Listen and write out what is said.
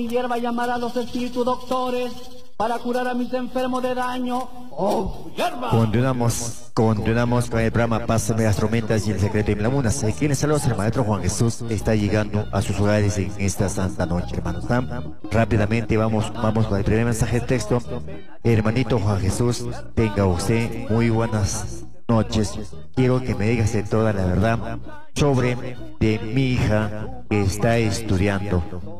hierba llamar a los espíritus doctores para curar a mis enfermos de daño. ¡Oh, hierba! Continuamos con el programa Pásame las tormentas y el secreto de la muna. Quienes saludos, el maestro Juan Jesús está llegando a sus hogares en esta santa noche, hermanos. Rápidamente vamos con el primer mensaje de texto. Hermanito Juan Jesús, tenga usted muy buenas noches. Quiero que me digas de toda la verdad sobre de mi hija que está estudiando.